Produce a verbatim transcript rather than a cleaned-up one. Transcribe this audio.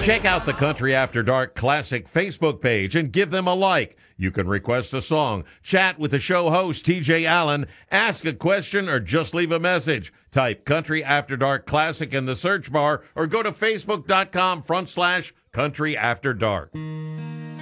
Check out the Country After Dark Classic Facebook page and give them a like. You can request a song, chat with the show host, T J Allen, ask a question, or just leave a message. Type Country After Dark Classic in the search bar or go to facebook.com front slash Country After Dark.